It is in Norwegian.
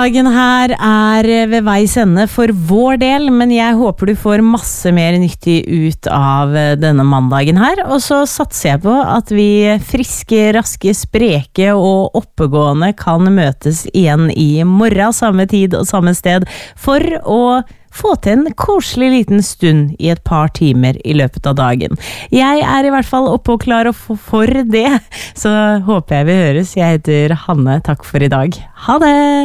Dagen her ved veis ende for vår del, men jeg håper du får masse mer nyttig ut av denne mandagen her, og så satser jeg på at vi friske, raske, spreke og oppegående kan møtes igjen i morgen, samme tid og samme sted, for å få til en koselig liten stund i et par timer i løpet av dagen. Jeg i hvert fall oppe og klar for det, så håper jeg vi høres. Jeg heter Hanne, takk for i dag. Ha det!